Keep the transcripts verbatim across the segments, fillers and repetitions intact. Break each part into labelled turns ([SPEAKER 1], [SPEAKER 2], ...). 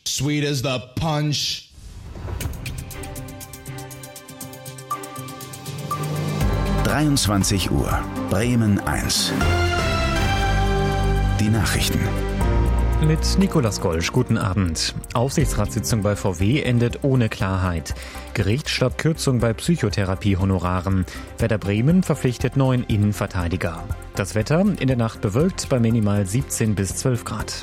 [SPEAKER 1] Sweet as the punch.
[SPEAKER 2] dreiundzwanzig Uhr, Bremen eins. Die Nachrichten.
[SPEAKER 3] Mit Nicolas Golsch, guten Abend. Aufsichtsratssitzung bei V W endet ohne Klarheit. Gericht stoppt Kürzung bei Psychotherapie-Honoraren. Werder Bremen verpflichtet neuen Innenverteidiger. Das Wetter in der Nacht bewölkt bei minimal siebzehn bis zwölf Grad.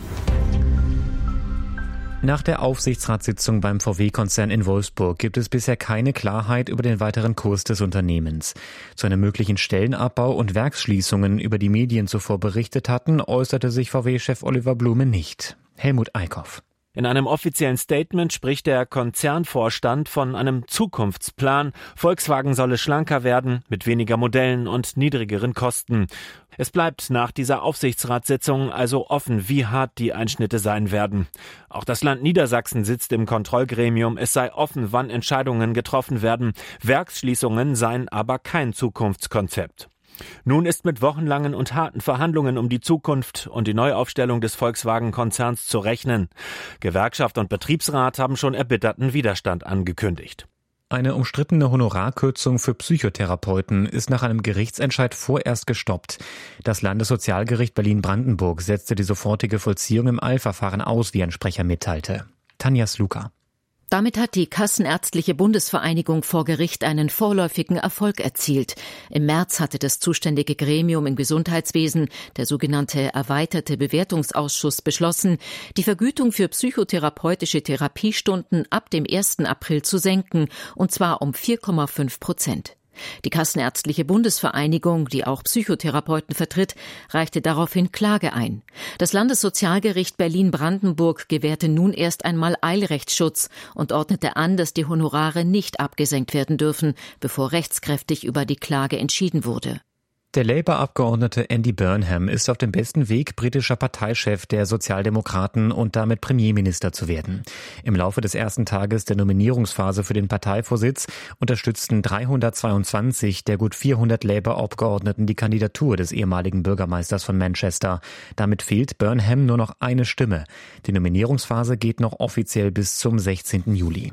[SPEAKER 3] Nach der Aufsichtsratssitzung beim V W-Konzern in Wolfsburg gibt es bisher keine Klarheit über den weiteren Kurs des Unternehmens. Zu einem möglichen Stellenabbau und Werksschließungen, über die Medien zuvor berichtet hatten, äußerte sich V W-Chef Oliver Blume nicht. Helmut Eickhoff.
[SPEAKER 4] In einem offiziellen Statement spricht der Konzernvorstand von einem Zukunftsplan. Volkswagen solle schlanker werden, mit weniger Modellen und niedrigeren Kosten. Es bleibt nach dieser Aufsichtsratssitzung also offen, wie hart die Einschnitte sein werden. Auch das Land Niedersachsen sitzt im Kontrollgremium. Es sei offen, wann Entscheidungen getroffen werden. Werksschließungen seien aber kein Zukunftskonzept. Nun ist mit wochenlangen und harten Verhandlungen um die Zukunft und die Neuaufstellung des Volkswagen-Konzerns zu rechnen. Gewerkschaft und Betriebsrat haben schon erbitterten Widerstand angekündigt.
[SPEAKER 3] Eine umstrittene Honorarkürzung für Psychotherapeuten ist nach einem Gerichtsentscheid vorerst gestoppt. Das Landessozialgericht Berlin-Brandenburg setzte die sofortige Vollziehung im Eilverfahren aus, wie ein Sprecher mitteilte. Tanja Sluka.
[SPEAKER 5] Damit hat die Kassenärztliche Bundesvereinigung vor Gericht einen vorläufigen Erfolg erzielt. Im März hatte das zuständige Gremium im Gesundheitswesen, der sogenannte erweiterte Bewertungsausschuss, beschlossen, die Vergütung für psychotherapeutische Therapiestunden ab dem ersten April zu senken, und zwar um vier Komma fünf Prozent. Die Kassenärztliche Bundesvereinigung, die auch Psychotherapeuten vertritt, reichte daraufhin Klage ein. Das Landessozialgericht Berlin-Brandenburg gewährte nun erst einmal Eilrechtsschutz und ordnete an, dass die Honorare nicht abgesenkt werden dürfen, bevor rechtskräftig über die Klage entschieden wurde.
[SPEAKER 3] Der Labour-Abgeordnete Andy Burnham ist auf dem besten Weg, britischer Parteichef der Sozialdemokraten und damit Premierminister zu werden. Im Laufe des ersten Tages der Nominierungsphase für den Parteivorsitz unterstützten dreihundertzweiundzwanzig der gut vierhundert Labour-Abgeordneten die Kandidatur des ehemaligen Bürgermeisters von Manchester. Damit fehlt Burnham nur noch eine Stimme. Die Nominierungsphase geht noch offiziell bis zum sechzehnten Juli.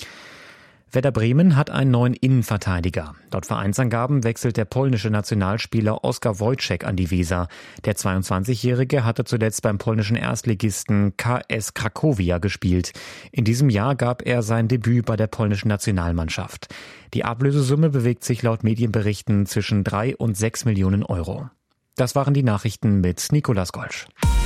[SPEAKER 3] Werder Bremen hat einen neuen Innenverteidiger. Laut Vereinsangaben wechselt der polnische Nationalspieler Oskar Wojciech an die Weser. Der zweiundzwanzigjährige hatte zuletzt beim polnischen Erstligisten K S Cracovia gespielt. In diesem Jahr gab er sein Debüt bei der polnischen Nationalmannschaft. Die Ablösesumme bewegt sich laut Medienberichten zwischen drei und sechs Millionen Euro. Das waren die Nachrichten mit Nicolas Golsch.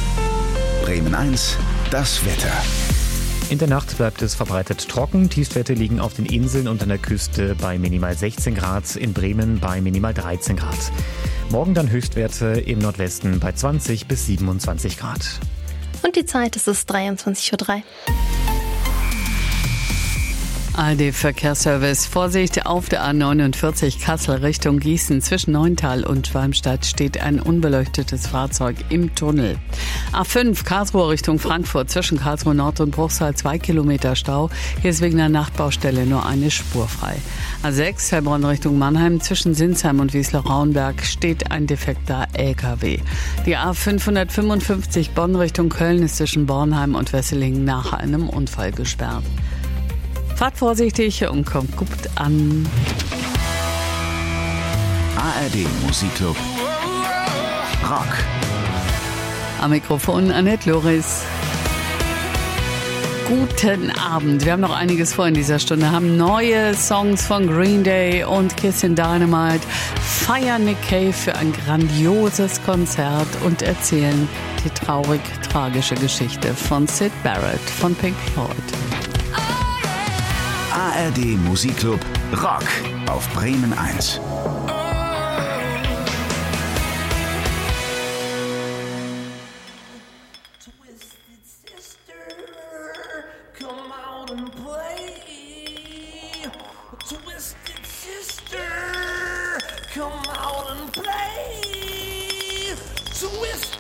[SPEAKER 2] Bremen eins, das Wetter.
[SPEAKER 3] In der Nacht bleibt es verbreitet trocken. Tiefstwerte liegen auf den Inseln und an der Küste bei minimal sechzehn Grad, in Bremen bei minimal dreizehn Grad. Morgen dann Höchstwerte im Nordwesten bei zwanzig bis siebenundzwanzig Grad.
[SPEAKER 6] Und die Zeit ist es dreiundzwanzig Uhr drei.
[SPEAKER 7] A R D-Verkehrsservice. Vorsicht auf der A neunundvierzig Kassel Richtung Gießen. Zwischen Neuntal und Schwalmstadt steht ein unbeleuctetes Fahrzeug im Tunnel. A fünf Karlsruhe Richtung Frankfurt. Zwischen Karlsruhe Nord und Bruchsal zwei Kilometer Stau. Hier ist wegen einer Nachtbaustelle nur eine Spur frei. A sechs Heilbronn Richtung Mannheim. Zwischen Sinsheim und Wiesloch-Rauenberg steht ein defekter L K W. Die A fünfhundertfünfundfünfzig Bonn Richtung Köln ist zwischen Bornheim und Wesseling nach einem Unfall gesperrt. Fahrt vorsichtig und kommt gut an.
[SPEAKER 2] A R D Musikclub Rock.
[SPEAKER 7] Am Mikrofon Annette Loris. Guten Abend. Wir haben noch einiges vor in dieser Stunde. Haben neue Songs von Green Day und Kissin' Dynamite, feiern Nick Cave für ein grandioses Konzert und erzählen die traurig-tragische Geschichte von Syd Barrett von Pink Floyd.
[SPEAKER 2] A R D Musikclub Rock auf Bremen eins.
[SPEAKER 8] Come out and play. Twisted